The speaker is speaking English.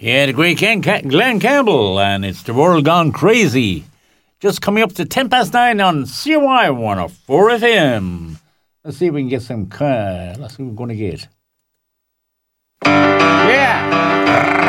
Yeah, the great Glenn Campbell, and it's The World Gone Crazy. Just coming up to 9:10 on CY 104 FM. Let's see if we can get some... let's see what we're going to get. Yeah!